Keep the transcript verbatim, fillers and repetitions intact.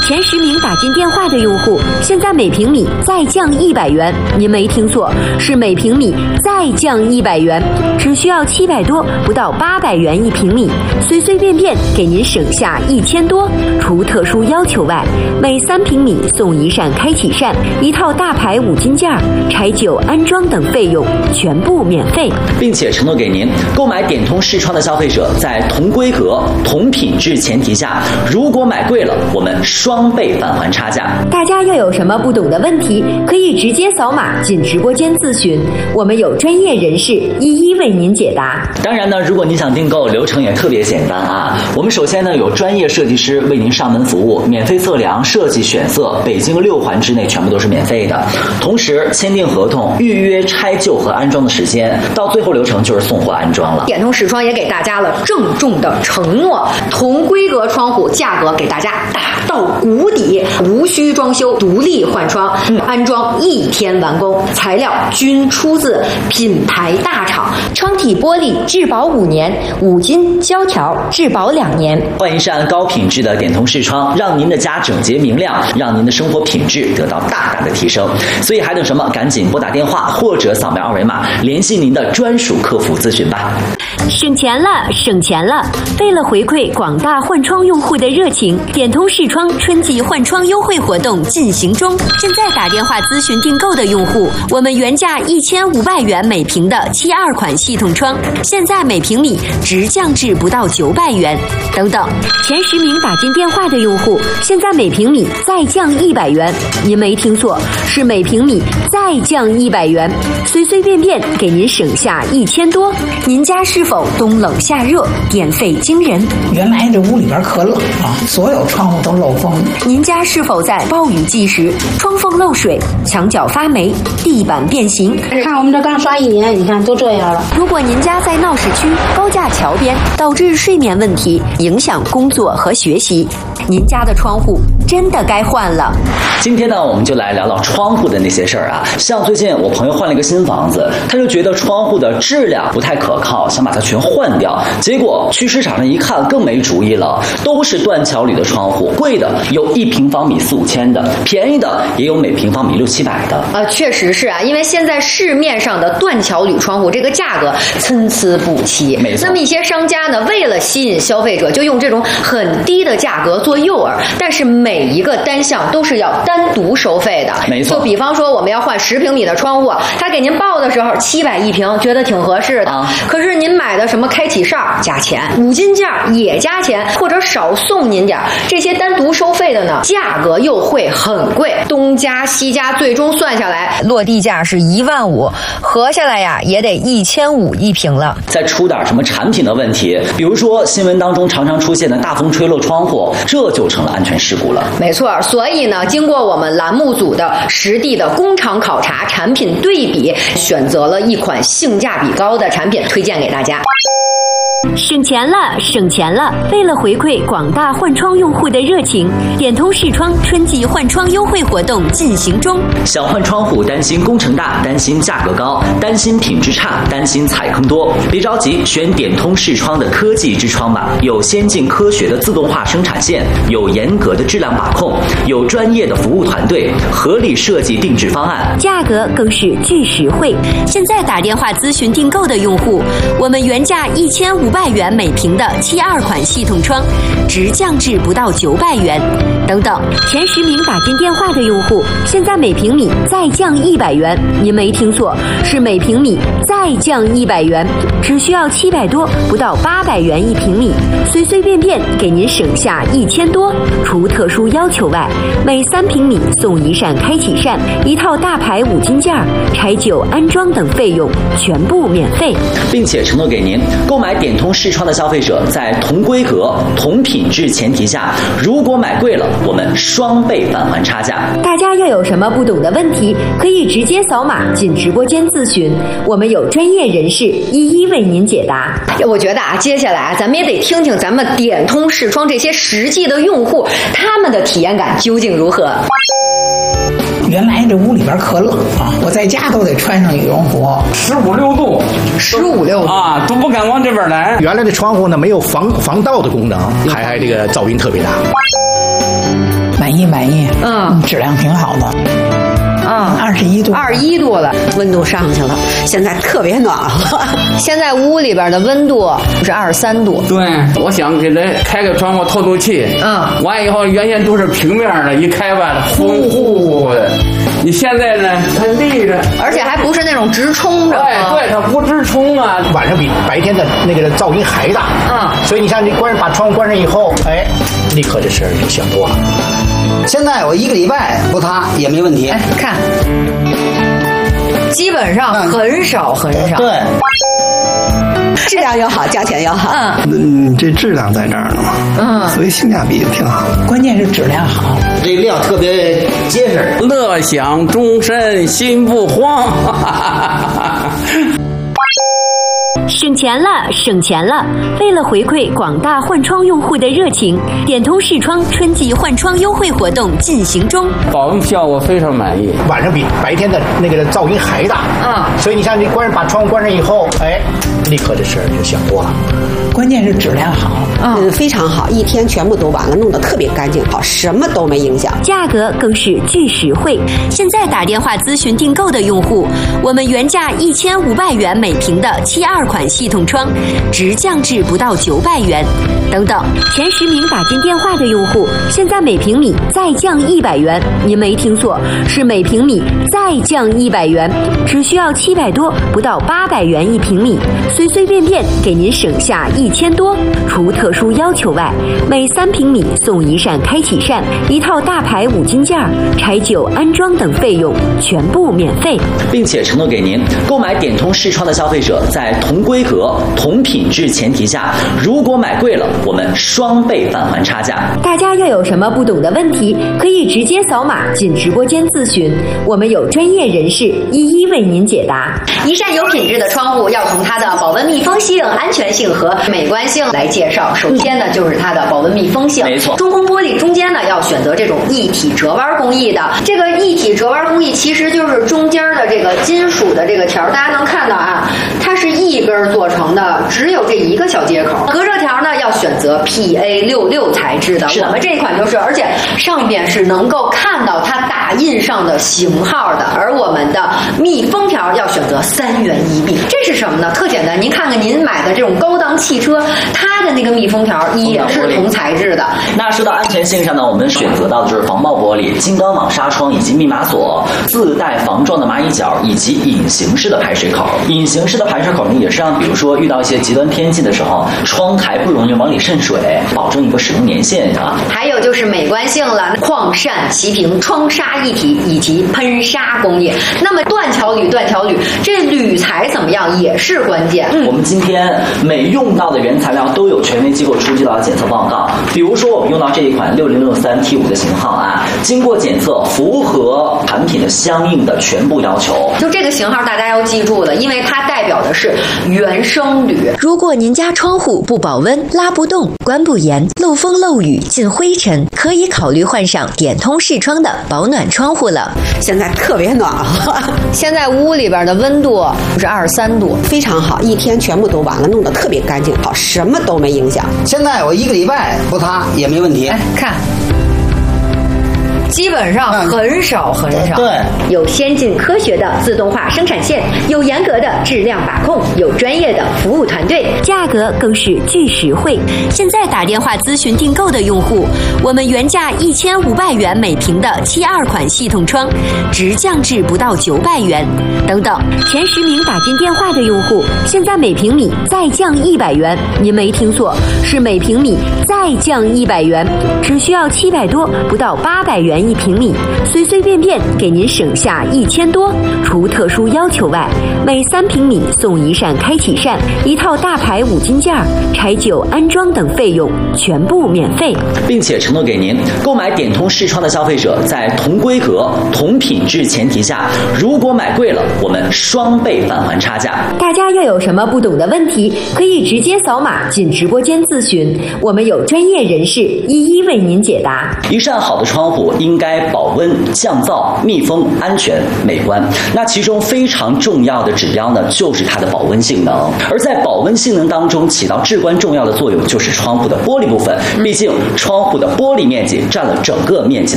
前十名打进电话的用户，现在每平米再降一百元。您没听错，是每平米再降一百元，只需要七百多，不到八百元一平米，随随便便给您省下一千多。除特殊要求外，每三平米送一扇开启扇，一套大牌五金件，拆旧安装等费用全部免费， 并且承诺给您购买点通视窗的消费者，在同规格、同品质前提下，如果买贵了，我们双倍返还差价。 大家要有什么不懂的问题，可以直接扫码进直播间咨询，我们有专业人士一一为您解答。 当然呢，如果您想订购，流程也特别简单啊。我们首先呢有专业设计师为您上门服务，免费测量、设计、选色，北京六环之内全部都是免费的。同时签订合同，预约拆旧和安装的时间，到最后流程就是送货安装了。 点通视窗也给大家了郑重的承诺，同规格窗户价格给大家打到谷底，无需装修，独立换窗，嗯、安装一天完工，材料均出自品牌大厂， 窗体玻璃质保五年，五金胶条质保两年。 换一扇高品质的点通视窗，让您的家整洁明亮，让您的生活品质得到大大的提升。所以还等什么？赶紧拨打电话或者扫描二维码，联系您的专属客服咨询吧。 省钱了，省钱了！为了回馈广大换窗用户的热情，点通视窗春季换窗优惠活动进行中。现在打电话咨询订购的用户，我们原价一千五百元每平的七二款系统窗，现在每平米直降至不到九百元。等等，前十名打进电话的用户，现在每平米再降一百元。您没听错，是每平米再降一百元，随随便便给您省下一千多。您家是否冬冷夏热，电费惊人？ 原来这屋里边可冷啊，所有窗户都漏风。 您家是否在暴雨季时窗缝漏水、墙角发霉、地板变形？ 看我们这刚刷一年，你看都这样了。 如果您家在闹市区、高架桥边，导致睡眠问题，影响工作和学习，您家的窗户真的该换了。 今天呢，我们就来聊聊窗户的那些事儿啊。像最近我朋友换了一个新房子，他就觉得窗户的质量不太可靠，想把它全换掉。结果去市场上一看，更没主意了，都是断桥铝的窗户，贵的有一平方米四五千的，便宜的也有每平方米六七百的。 呃，确实是啊，因为现在市面上的断桥铝窗户这个价格参差不齐。 没错。 那么一些商家呢，为了吸引消费者，就用这种很低的价格做诱饵，但是每一个单项都是要单独收费的。 没错。 就比方说我们要换十平米的窗户，他给您报的时候七百一平，觉得挺合适的。啊、可是您买的什么开启扇加钱，五金件也加钱，或者少送您点，这些单独收费的呢，价格又会很贵，东加西加，最终算下来落地价是一万五，合下来呀也得一千五一平了。 再出点什么产品的问题，比如说新闻当中常常出现的大风吹漏窗户，这就成了安全事故了。 没错，所以呢，经过我们栏目组的实地的工厂考察、产品对比，选择了一款性价比高的产品推荐给大家。 省钱了，省钱了！为了回馈广大换窗用户的热情，点通视窗春季换窗优惠活动进行中。 想换窗户，担心工程大，担心价格高，担心品质差，担心踩坑多，别着急，选点通视窗的科技之窗吧。有先进科学的自动化生产线，有严格的质量把控，有专业的服务团队，合理设计定制方案， 价格更是巨实惠。现在打电话咨询订购的用户，我们原价一千五百元每平的七二款系统窗，直降至不到九百元。等等，前十名打进电话的用户，现在每平米再降一百元。您没听错，是每平米再降一百元，只需要七百多，不到八百元一平米，随随便便给您省下一千多。除特殊要求外，每三平米送一扇开启扇，一套大牌五金件，拆旧安装等费用全部免费， 并且承诺给您购买点通视窗的消费者，在同规格、同品质前提下，如果买贵了，我们双倍返还差价。 大家要有什么不懂的问题，可以直接扫码进直播间咨询，我们有专业人士一一为您解答。 我觉得啊，接下来啊，咱们也得听听咱们点通视窗这些实际的用户，他们的体验感究竟如何。 原来这屋里边可冷啊，我在家都得穿上羽绒服， 十五六度， 十五六度啊，都不敢往这边来。 原来的窗户呢没有防防盗的功能，还还这个噪音特别大。 满意满意， 嗯， 质量挺好的。 啊， 二十一度， 二十一度了， 温度上去了，现在特别暖和。 现在屋里边的温度是二十三度。 对，我想给它开个窗户透透气。 嗯， 完以后原先都是平面的，一开吧风呼呼的。你现在呢，它立着， 而且还不是那种直冲着。 对对，它不直冲啊。 晚上比白天的那个噪音还大。 嗯， 所以你像你关把窗户关上以后，哎，立刻这事儿就小多了。 现在我一个礼拜不擦也没问题。 哎，看，基本上很少很少。 对， 质量又好，价钱又好。 嗯，这质量在这儿呢嘛， 嗯， 所以性价比挺好。 关键是质量好， 这料特别结实。 乐享终身心不慌。 省钱了，省钱了！为了回馈广大换窗用户的热情，点通视窗春季换窗优惠活动进行中。 保温效果非常满意， 晚上比白天的那个噪音还大。 嗯， 所以你像你关把窗户关上以后，哎，立刻这事儿就小多了。 关键是质量好， 嗯，非常好，一天全部都完了，弄得特别干净，好，什么都没影响。 价格更是巨实惠。现在打电话咨询订购的用户，我们原价一千五百元每平的七二款系统窗，直降至不到九百元。等等，前十名打进电话的用户，现在每平米再降一百元。您没听错，是每平米再降一百元，只需要七百多，不到八百元一平米，随随便便给您省下一千多。除特殊要求外，每三平米送一扇开启扇，一套大牌五金件，拆旧安装等费用全部免费， 并且承诺给您购买点通视窗的消费者，在同规格、同品质前提下，如果买贵了，我们双倍返还差价。 大家要有什么不懂的问题，可以直接扫码进直播间咨询，我们有专业人士一一为您解答。 一扇有品质的窗户要从它的保温密封性、安全性和美观性来介绍。首先呢，就是它的保温密封性。 没错， 中空玻璃中间呢要选择这种一体折弯工艺的。这个一体折弯工艺其实就是中间的这个金属的这个条，大家能看到啊，它是一根做成的，只有这一个小接口。隔热条呢要选择 P A 六六 材质的，我们这款就是，而且上边是能够看到它打印上的型号的。而我们的密封条要选择三元一密，这是什么呢？特简单，您看看您买的这种高档汽车，它的那个密封条也是同材质的。 那说到安全性上呢，我们选择到的就是防爆玻璃、金刚网纱窗以及密码锁，自带防撞的蚂蚁脚以及隐形式的排水口。隐形式的排水口呢，也是让比如说遇到一些极端天气的时候，窗台不容易往里渗水，保证一个使用年限啊。 还有就是美观性了，矿扇齐平、窗纱一体以及喷砂工艺。那么断桥铝，断桥铝，这铝材怎么样也是关键。 嗯，我们今天每用到的原材料都有权威机构出具到检测报告。比如说我们用到这一款六零六三 T 五的型号啊，经过检测符合产品的相应的全部要求。 就这个型号大家要记住了，因为它代表的是原生铝。 如果您家窗户不保温、拉不动、关不严、漏风漏雨、进灰尘，可以考虑换上点通视窗的保暖窗户了。 现在特别暖和， 现在屋里边的温度是二十三度， 非常好，一天全部都完了，弄得特别干净，好，什么都没影响。 现在我一个礼拜不擦也没问题。 哎，看。基本上很少很少。 对， 有先进科学的自动化生产线，有严格的质量把控，有专业的服务团队，价格更是巨实惠。现在打电话咨询订购的用户，我们原价一千五百元每平的七二款系统窗，直降至不到九百元。等等，前十名打进电话的用户，现在每平米再降一百元。您没听错，是每平米再降一百元，只需要七百多，不到八百元一平米，随随便便给您省下一千多。除特殊要求外，每三平米送一扇开启扇，一套大牌五金件，拆旧安装等费用全部免费， 并且承诺给您购买点通视窗的消费者，在同规格、同品质前提下，如果买贵了，我们双倍返还差价。 大家要有什么不懂的问题，可以直接扫码进直播间咨询，我们有专业人士一一为您解答。 一扇好的窗户应该保温、降噪、密封、安全、美观。那其中非常重要的指标呢，就是它的保温性能。而在保温性能当中起到至关重要的作用，就是窗户的玻璃部分。毕竟窗户的玻璃面积占了整个面积的